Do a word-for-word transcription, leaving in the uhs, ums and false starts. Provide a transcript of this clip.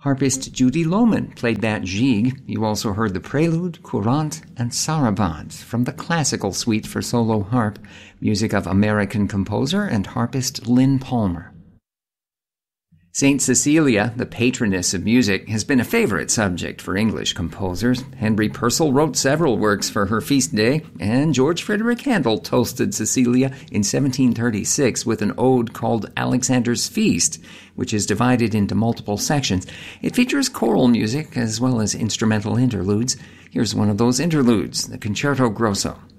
Harpist Judy Lohman played that gigue. You also heard the prelude, courante, and sarabande from the classical suite for solo harp, music of American composer and harpist Lynn Palmer. Saint Cecilia, the patroness of music, has been a favorite subject for English composers. Henry Purcell wrote several works for her feast day, and George Frederick Handel toasted Cecilia in seventeen thirty-six with an ode called Alexander's Feast, which is divided into multiple sections. It features choral music as well as instrumental interludes. Here's one of those interludes, the Concerto Grosso.